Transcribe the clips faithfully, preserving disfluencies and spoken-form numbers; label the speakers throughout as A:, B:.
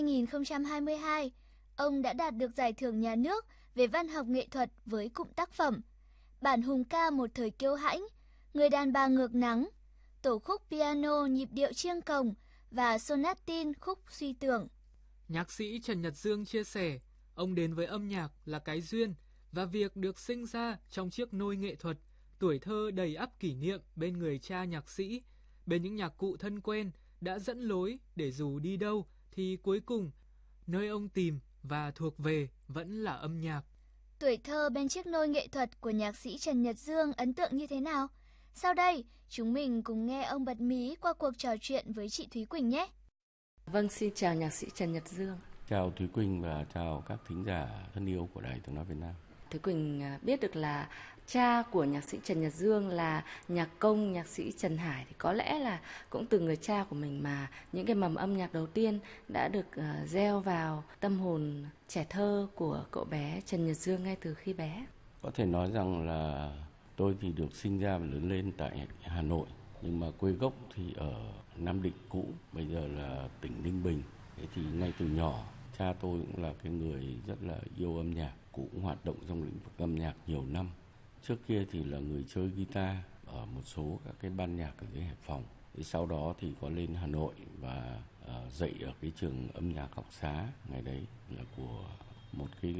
A: hai nghìn không trăm hai mươi hai, ông đã đạt được giải thưởng nhà nước về văn học nghệ thuật với cụm tác phẩm Bản hùng ca một thời kiêu hãnh, Người đàn bà ngược nắng, tổ khúc piano nhịp điệu chiêng cồng và sonatin khúc suy tưởng.
B: Nhạc sĩ Trần Nhật Dương chia sẻ, ông đến với âm nhạc là cái duyên và việc được sinh ra trong chiếc nôi nghệ thuật, tuổi thơ đầy ắp kỷ niệm bên người cha nhạc sĩ, bên những nhạc cụ thân quen đã dẫn lối để dù đi đâu thì cuối cùng nơi ông tìm và thuộc về vẫn là âm nhạc.
A: Tuổi thơ bên chiếc nôi nghệ thuật của nhạc sĩ Trần Nhật Dương ấn tượng như thế nào? Sau đây, chúng mình cùng nghe ông bật mí qua cuộc trò chuyện với chị Thúy Quỳnh nhé.
C: Vâng, xin chào nhạc sĩ Trần Nhật Dương.
D: Chào Thúy Quỳnh và chào các thính giả thân yêu của Đài Tiếng nói Việt Nam.
C: Thúy Quỳnh biết được là cha của nhạc sĩ Trần Nhật Dương là nhạc công nhạc sĩ Trần Hải, thì có lẽ là cũng từ người cha của mình mà những cái mầm âm nhạc đầu tiên đã được uh, gieo vào tâm hồn trẻ thơ của cậu bé Trần Nhật Dương ngay từ khi bé.
D: Có thể nói rằng là tôi thì được sinh ra và lớn lên tại Hà Nội, nhưng mà quê gốc thì ở Nam Định cũ, bây giờ là tỉnh Ninh Bình. Thế thì ngay từ nhỏ cha tôi cũng là cái người rất là yêu âm nhạc, cũng hoạt động trong lĩnh vực âm nhạc nhiều năm. Trước kia thì là người chơi guitar ở một số các cái ban nhạc ở dưới Hải Phòng. Thì sau đó thì có lên Hà Nội và uh, dạy ở cái trường âm nhạc học xá, ngày đấy là của một cái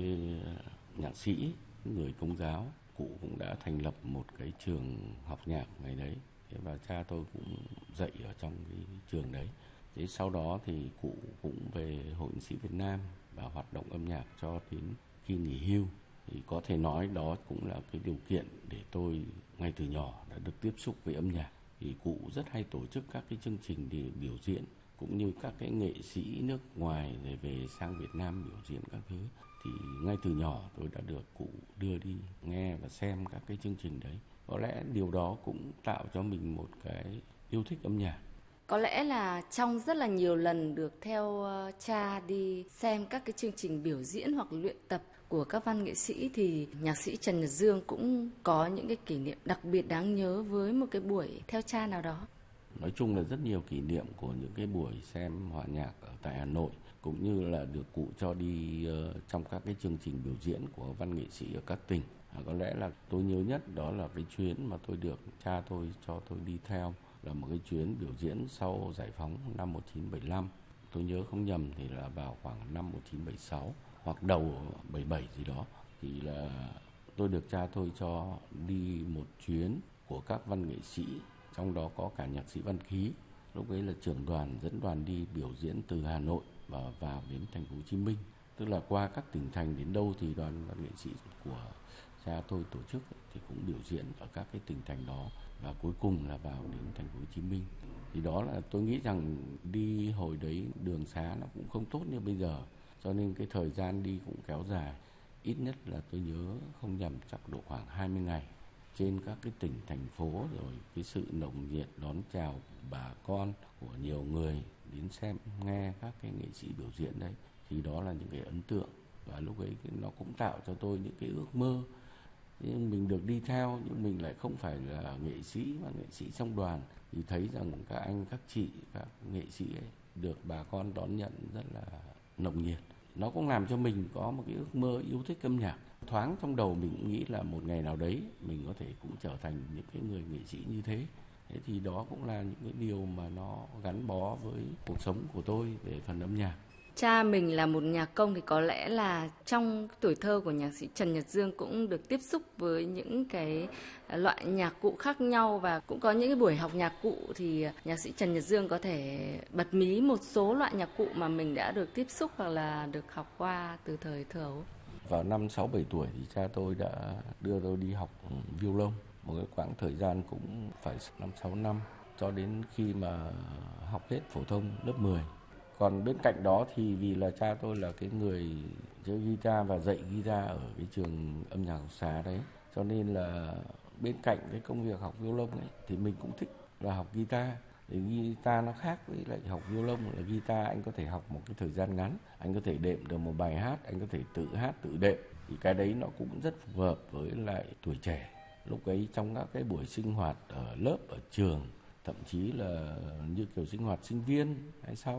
D: nhạc sĩ, người Công giáo. Cụ cũng đã thành lập một cái trường học nhạc ngày đấy. Và cha tôi cũng dạy ở trong cái trường đấy. Thế sau đó thì cụ cũng về Hội Nhạc sĩ Việt Nam và hoạt động âm nhạc cho đến khi nghỉ hưu. Thì có thể nói đó cũng là cái điều kiện để tôi ngay từ nhỏ đã được tiếp xúc với âm nhạc. Thì cụ rất hay tổ chức các cái chương trình để biểu diễn, cũng như các cái nghệ sĩ nước ngoài để về sang Việt Nam biểu diễn các thứ. Thì ngay từ nhỏ tôi đã được cụ đưa đi nghe và xem các cái chương trình đấy. Có lẽ điều đó cũng tạo cho mình một cái yêu thích âm nhạc.
C: Có lẽ là trong rất là nhiều lần được theo cha đi xem các cái chương trình biểu diễn hoặc luyện tập của các văn nghệ sĩ, thì nhạc sĩ Trần Nhật Dương cũng có những cái kỷ niệm đặc biệt đáng nhớ với một cái buổi theo cha nào đó.
D: Nói chung là rất nhiều kỷ niệm của những cái buổi xem hòa nhạc ở tại Hà Nội, cũng như là được cụ cho đi uh, trong các cái chương trình biểu diễn của văn nghệ sĩ ở các tỉnh. À, có lẽ là tôi nhớ nhất đó là cái chuyến mà tôi được cha tôi cho tôi đi theo, là một cái chuyến biểu diễn sau giải phóng năm một nghìn chín trăm bảy mươi lăm. Tôi nhớ không nhầm thì là vào khoảng năm một nghìn chín trăm bảy mươi sáu hoặc đầu bảy mươi bảy gì đó. Thì là tôi được cha tôi cho đi một chuyến của các văn nghệ sĩ, trong đó có cả nhạc sĩ Văn Khí. Lúc ấy là trưởng đoàn dẫn đoàn đi biểu diễn từ Hà Nội và vào đến thành phố Hồ Chí Minh. Tức là qua các tỉnh thành đến đâu thì đoàn văn nghệ sĩ của cha tôi tổ chức thì cũng biểu diễn ở các cái tỉnh thành đó, và cuối cùng là vào đến thành phố Hồ Chí Minh. Thì đó là tôi nghĩ rằng đi hồi đấy đường xá nó cũng không tốt như bây giờ, cho nên cái thời gian đi cũng kéo dài. Ít nhất là tôi nhớ không nhầm chắc độ khoảng hai mươi ngày trên các cái tỉnh thành phố, rồi cái sự nồng nhiệt đón chào bà con của nhiều người đến xem nghe các cái nghệ sĩ biểu diễn đấy, thì đó là những cái ấn tượng. Và lúc ấy nó cũng tạo cho tôi những cái ước mơ. Nhưng mình được đi theo, nhưng mình lại không phải là nghệ sĩ mà nghệ sĩ trong đoàn, thì thấy rằng các anh, các chị, các nghệ sĩ ấy được bà con đón nhận rất là nồng nhiệt. Nó cũng làm cho mình có một cái ước mơ yêu thích âm nhạc. Thoáng trong đầu mình cũng nghĩ là một ngày nào đấy mình có thể cũng trở thành những cái người nghệ sĩ như thế. Thế thì đó cũng là những cái điều mà nó gắn bó với cuộc sống của tôi về phần âm nhạc.
C: Cha mình là một nhạc công thì có lẽ là trong tuổi thơ của nhạc sĩ Trần Nhật Dương cũng được tiếp xúc với những cái loại nhạc cụ khác nhau, và cũng có những cái buổi học nhạc cụ thì nhạc sĩ Trần Nhật Dương có thể bật mí một số loại nhạc cụ mà mình đã được tiếp xúc hoặc là được học qua từ thời thơ ấu.
D: Vào năm sáu bảy tuổi thì cha tôi đã đưa tôi đi học violon, một cái quãng thời gian cũng phải năm sáu năm, cho đến khi mà học hết phổ thông lớp mười. Còn bên cạnh đó thì vì là cha tôi là cái người chơi guitar và dạy guitar ở cái trường âm nhạc học xá đấy, cho nên là bên cạnh cái công việc học violon ấy thì mình cũng thích là học guitar. Thì guitar nó khác với lại học violon, là guitar anh có thể học một cái thời gian ngắn, anh có thể đệm được một bài hát, anh có thể tự hát tự đệm. Thì cái đấy nó cũng rất phù hợp với lại tuổi trẻ. Lúc ấy trong các cái buổi sinh hoạt ở lớp, ở trường, thậm chí là như kiểu sinh hoạt sinh viên hay sau,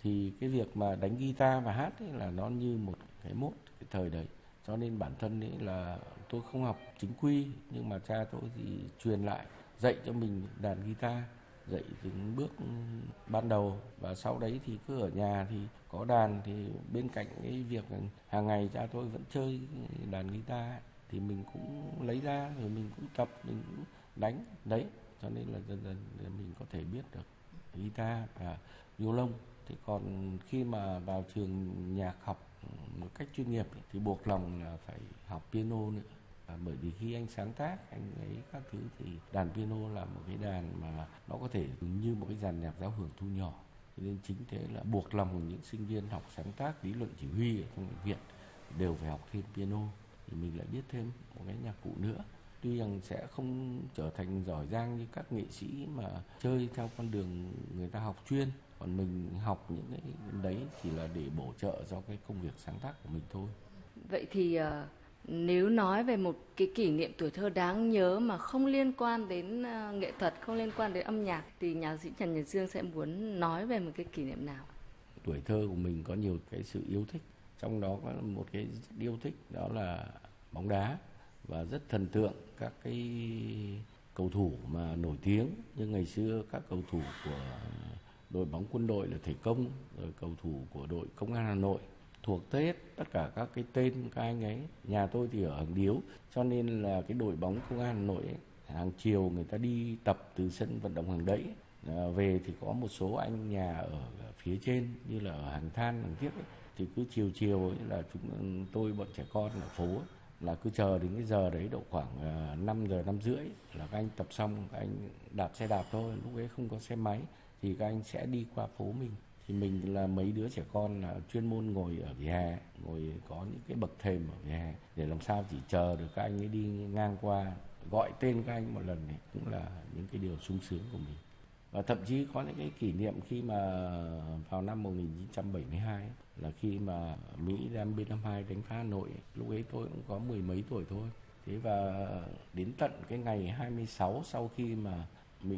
D: thì cái việc mà đánh guitar và hát ấy là nó như một cái mốt cái thời đấy. Cho nên bản thân ấy là tôi không học chính quy, nhưng mà cha tôi thì truyền lại, dạy cho mình đàn guitar, dạy từng bước ban đầu, và sau đấy thì cứ ở nhà thì có đàn, thì bên cạnh cái việc hàng ngày cha tôi vẫn chơi đàn guitar thì mình cũng lấy ra rồi mình cũng tập, mình cũng đánh đấy, cho nên là dần dần mình có thể biết được guitar và violon. Thế còn khi mà vào trường nhạc học một cách chuyên nghiệp thì buộc lòng là phải học piano nữa. À, bởi vì khi anh sáng tác, anh ấy các thứ thì đàn piano là một cái đàn mà nó có thể như một cái dàn nhạc giao hưởng thu nhỏ. Cho nên chính thế là buộc lòng những sinh viên học sáng tác, lý luận chỉ huy ở trong bệnh viện đều phải học thêm piano, thì mình lại biết thêm một cái nhạc cụ nữa. Tuy rằng sẽ không trở thành giỏi giang như các nghệ sĩ mà chơi theo con đường người ta học chuyên, còn mình học những cái đấy chỉ là để bổ trợ cho cái công việc sáng tác của mình thôi.
C: Vậy thì uh, nếu nói về một cái kỷ niệm tuổi thơ đáng nhớ mà không liên quan đến uh, nghệ thuật, không liên quan đến âm nhạc, thì nhạc sĩ Trần Nhật Dương sẽ muốn nói về một cái kỷ niệm nào?
D: Tuổi thơ của mình có nhiều cái sự yêu thích, trong đó có một cái rất yêu thích đó là bóng đá, và rất thần tượng các cái cầu thủ mà nổi tiếng như ngày xưa các cầu thủ của đội bóng quân đội là Thể Công, rồi cầu thủ của đội Công an Hà Nội, thuộc hết tất cả các cái tên các anh ấy. Nhà tôi thì ở Hàng Điếu, cho nên là cái đội bóng Công an Hà Nội ấy, hàng chiều người ta đi tập từ sân vận động Hàng Đẫy à, về thì có một số anh nhà ở phía trên như là ở Hàng Than, Hàng Thiếc ấy, thì cứ chiều chiều ấy là chúng tôi bọn trẻ con ở phố ấy, là cứ chờ đến cái giờ đấy độ khoảng năm giờ năm rưỡi là các anh tập xong, các anh đạp xe đạp thôi, lúc ấy không có xe máy, thì các anh sẽ đi qua phố mình. Thì mình là mấy đứa trẻ con là chuyên môn ngồi ở vỉa hè, ngồi có những cái bậc thềm ở vỉa hè để làm sao chỉ chờ được các anh ấy đi ngang qua, gọi tên các anh một lần này cũng là những cái điều sung sướng của mình. Và thậm chí có những cái kỷ niệm khi mà vào năm một nghìn chín trăm bảy mươi hai là khi mà Mỹ đem B năm mươi hai đánh phá Hà Nội, lúc ấy tôi cũng có mười mấy tuổi thôi. Thế và đến tận cái ngày hai mươi sáu sau khi mà Mỹ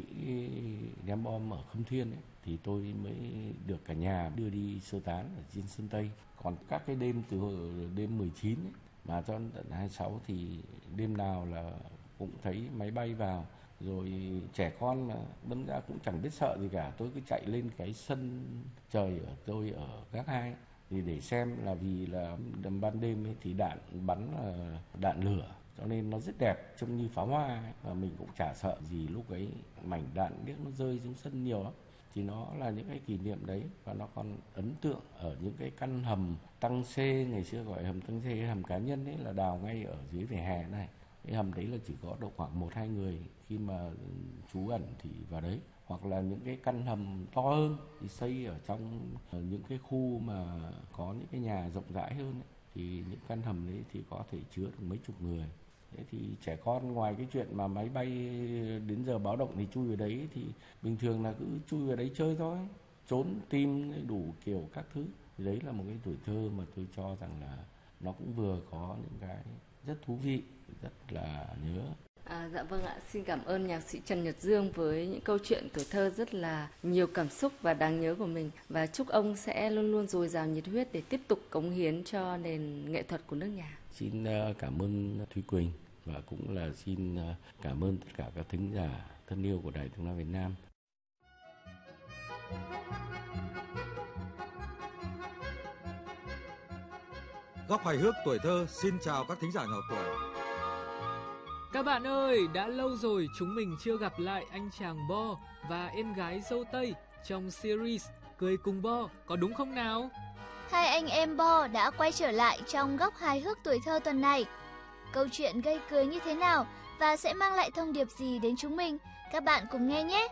D: ném bom ở Khâm Thiên ấy, thì tôi mới được cả nhà đưa đi sơ tán ở trên sân Tây. Còn các cái đêm từ đêm mười chín ấy, mà cho tận hai mươi sáu thì đêm nào là cũng thấy máy bay vào, rồi trẻ con mà đâm ra cũng chẳng biết sợ gì cả. Tôi cứ chạy lên cái sân trời ở tôi ở gác hai thì để xem, là vì là ban đêm ấy thì đạn bắn là đạn lửa, cho nên nó rất đẹp, trông như pháo hoa ấy. Và mình cũng chả sợ gì lúc ấy, mảnh đạn biết nó rơi xuống sân nhiều lắm. Thì nó là những cái kỷ niệm đấy, và nó còn ấn tượng ở những cái căn hầm tăng C, ngày xưa gọi hầm tăng C, hầm cá nhân ấy, là đào ngay ở dưới vỉa hè này. Cái hầm đấy là chỉ có độ khoảng một hai người khi mà trú ẩn thì vào đấy. Hoặc là những cái căn hầm to hơn thì xây ở trong những cái khu mà có những cái nhà rộng rãi hơn ấy, thì những căn hầm đấy thì có thể chứa được mấy chục người. Thế thì trẻ con ngoài cái chuyện mà máy bay đến giờ báo động thì chui vào đấy, thì bình thường là cứ chui vào đấy chơi thôi, trốn tìm đủ kiểu các thứ. Thì đấy là một cái tuổi thơ mà tôi cho rằng là nó cũng vừa có những cái rất thú vị, rất là nhớ.
C: À, dạ vâng ạ, xin cảm ơn nhạc sĩ Trần Nhật Dương với những câu chuyện tuổi thơ rất là nhiều cảm xúc và đáng nhớ của mình. Và chúc ông sẽ luôn luôn dồi dào nhiệt huyết để tiếp tục cống hiến cho nền nghệ thuật của nước nhà.
D: Xin cảm ơn Thúy Quỳnh, và cũng là xin cảm ơn tất cả các thính giả thân yêu của Đài Tiếng nói Việt Nam.
E: Góc hài hước tuổi thơ xin chào các thính giả nhỏ tuổi.
B: Các bạn ơi, đã lâu rồi chúng mình chưa gặp lại anh chàng Bo và em gái dâu Tây trong series Cười Cùng Bo, có đúng không nào?
A: Hai anh em Bo đã quay trở lại trong góc hài hước tuổi thơ tuần này. Câu chuyện gây cười như thế nào và sẽ mang lại thông điệp gì đến chúng mình? Các bạn cùng nghe nhé!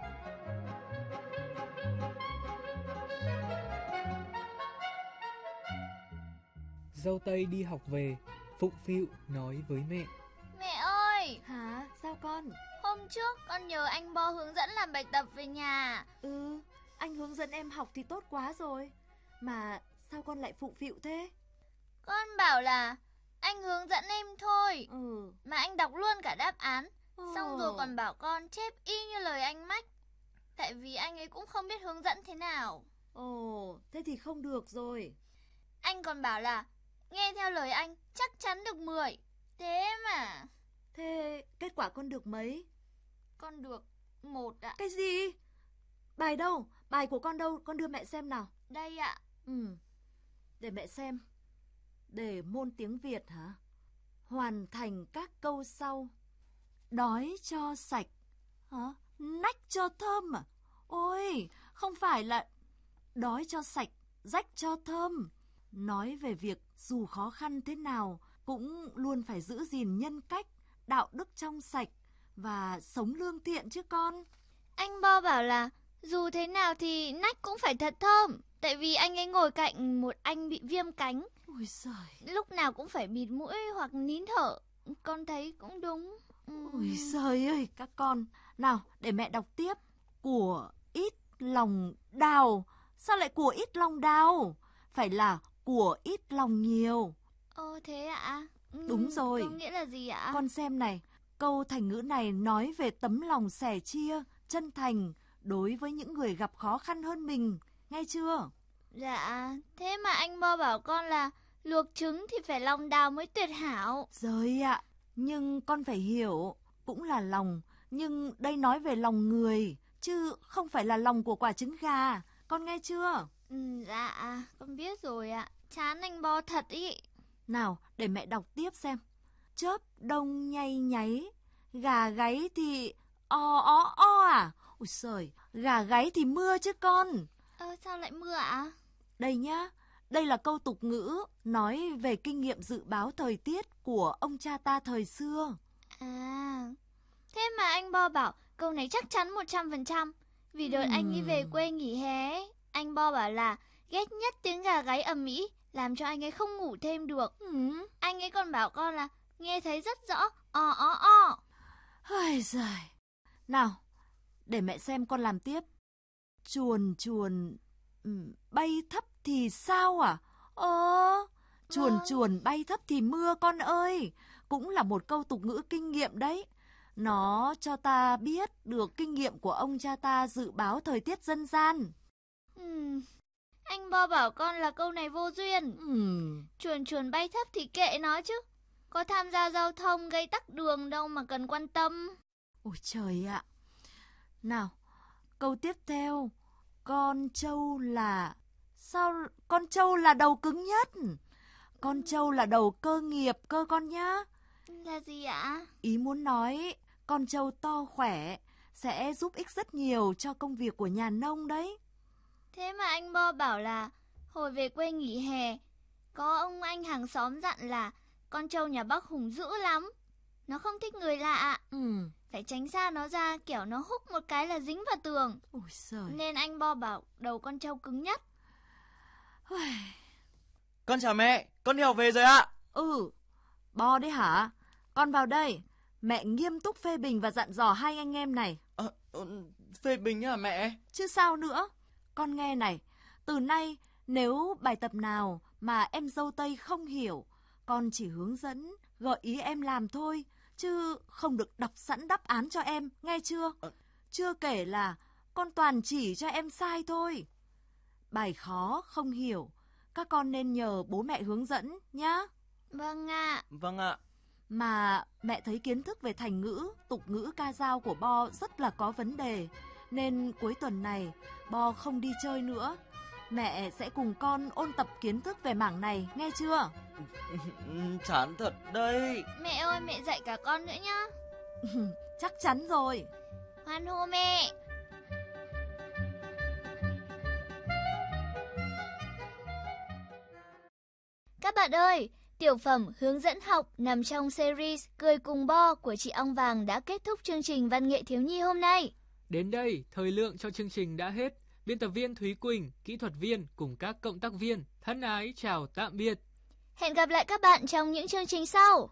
B: Dâu Tây đi học về, phụng phịu nói với mẹ.
F: Mẹ ơi!
G: Hả? Sao con?
F: Hôm trước con nhờ anh Bo hướng dẫn làm bài tập về nhà.
G: Ừ, anh hướng dẫn em học thì tốt quá rồi. Mà sao con lại phụng phịu thế?
F: Con bảo là anh hướng dẫn em thôi.
G: Ừ.
F: Mà anh đọc luôn cả đáp án.
G: Ừ.
F: Xong rồi còn bảo con chép y như lời anh Mách. Tại vì anh ấy cũng không biết hướng dẫn thế nào.
G: Ồ, thế thì không được rồi.
F: Anh còn bảo là nghe theo lời anh chắc chắn được mười. Thế mà...
G: Thế kết quả con được mấy?
F: Con được một ạ.
G: Cái gì? Bài đâu? Bài của con đâu? Con đưa mẹ xem nào.
F: Đây ạ.
G: Ừ, để mẹ xem. Đề môn tiếng Việt hả? Hoàn thành các câu sau. Đói cho sạch. Hả? Nách cho thơm à? Ôi, không phải là đói cho sạch, rách cho thơm. Nói về việc dù khó khăn thế nào cũng luôn phải giữ gìn nhân cách, đạo đức trong sạch và sống lương thiện chứ con.
F: Anh Bo bảo là dù thế nào thì nách cũng phải thật thơm. Tại vì anh ấy ngồi cạnh một anh bị viêm cánh.
G: Ôi giời.
F: Lúc nào cũng phải bịt mũi hoặc nín thở. Con thấy cũng đúng. uhm.
G: Ôi giời ơi các con. Nào để mẹ đọc tiếp. Của ít lòng đào. Sao lại của ít lòng đào? Phải là của ít lòng nhiều.
F: Ồ thế ạ? uhm,
G: Đúng rồi.
F: Có nghĩa là gì ạ?
G: Con xem này. Câu thành ngữ này nói về tấm lòng sẻ chia, chân thành đối với những người gặp khó khăn hơn mình. Nghe chưa?
F: Dạ, thế mà anh Bo bảo con là luộc trứng thì phải lòng đào mới tuyệt hảo.
G: Rồi ạ, nhưng con phải hiểu, cũng là lòng, nhưng đây nói về lòng người, chứ không phải là lòng của quả trứng gà. Con nghe chưa?
F: Ừ, dạ, con biết rồi ạ. Chán anh Bo thật ý.
G: Nào, để mẹ đọc tiếp xem. Chớp đông nhay nháy, gà gáy thì o ó o à? Ôi trời, gà gáy thì mưa chứ con.
F: Ờ, sao lại mưa ạ?
G: Đây nhá, đây là câu tục ngữ nói về kinh nghiệm dự báo thời tiết của ông cha ta thời xưa.
F: À, thế mà anh Bo bảo câu này chắc chắn một trăm phần trăm. Vì đợt uhm. anh ấy về quê nghỉ hè ấy, anh Bo bảo là ghét nhất tiếng gà gáy ầm ĩ, làm cho anh ấy không ngủ thêm được.
G: Ừ.
F: Anh ấy còn bảo con là nghe thấy rất rõ, o o o.
G: Ôi giời. Nào, để mẹ xem con làm tiếp. Chuồn chuồn bay thấp thì sao à? Ờ, chuồn vâng. chuồn bay thấp thì mưa con ơi. Cũng là một câu tục ngữ kinh nghiệm đấy. Nó cho ta biết được kinh nghiệm của ông cha ta dự báo thời tiết dân gian.
F: Ừ. Anh Bo bảo con là câu này vô duyên.
G: Ừ.
F: Chuồn chuồn bay thấp thì kệ nó chứ. Có tham gia giao thông gây tắc đường đâu mà cần quan tâm.
G: Ôi trời ạ. Nào, câu tiếp theo. Con trâu là... Sao con trâu là đầu cứng nhất? Con trâu là đầu cơ nghiệp cơ con nhá.
F: Là gì ạ?
G: Ý muốn nói con trâu to khỏe sẽ giúp ích rất nhiều cho công việc của nhà nông đấy.
F: Thế mà anh Bo bảo là hồi về quê nghỉ hè, có ông anh hàng xóm dặn là con trâu nhà bác Hùng dữ lắm. Nó không thích người lạ.
G: Ừ.
F: Phải tránh xa nó ra, kiểu nó húc một cái là dính vào tường.
G: Ôi giời.
F: Nên anh Bo bảo đầu con trâu cứng nhất.
H: Con chào mẹ, con đi học về rồi ạ.
G: Ừ, Bo đấy hả? Con vào đây. Mẹ nghiêm túc phê bình và dặn dò hai anh em này.
H: À, phê bình à mẹ?
G: Chứ sao nữa. Con nghe này, từ nay nếu bài tập nào mà em dâu Tây không hiểu, con chỉ hướng dẫn, gợi ý em làm thôi, chứ không được đọc sẵn đáp án cho em, nghe chưa? À... Chưa kể là con toàn chỉ cho em sai thôi. Bài khó không hiểu, các con nên nhờ bố mẹ hướng dẫn nhá.
F: Vâng ạ.
H: Vâng ạ.
G: Mà mẹ thấy kiến thức về thành ngữ, tục ngữ ca dao của Bo rất là có vấn đề, nên cuối tuần này Bo không đi chơi nữa. Mẹ sẽ cùng con ôn tập kiến thức về mảng này, nghe chưa?
H: Chán thật đây.
F: Mẹ ơi, mẹ dạy cả con nữa nhá.
G: Chắc chắn rồi.
F: Hoan hô mẹ. Các bạn ơi, tiểu phẩm hướng dẫn học nằm trong series Cười cùng Bo của chị Ong Vàng đã kết thúc chương trình văn nghệ thiếu nhi hôm nay.
B: Đến đây, thời lượng cho chương trình đã hết. Biên tập viên Thúy Quỳnh, kỹ thuật viên cùng các cộng tác viên thân ái chào tạm biệt.
F: Hẹn gặp lại các bạn trong những chương trình sau.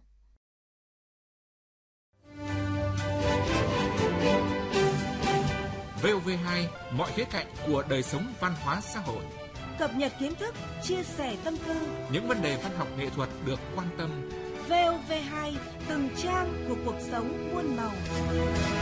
I: vê o vê hai, mọi khía cạnh của đời sống văn hóa xã hội.
J: Cập nhật kiến thức, chia sẻ tâm tư.
I: Những vấn đề văn học nghệ thuật được quan tâm.
J: vê o vê hai, từng trang của cuộc sống muôn màu.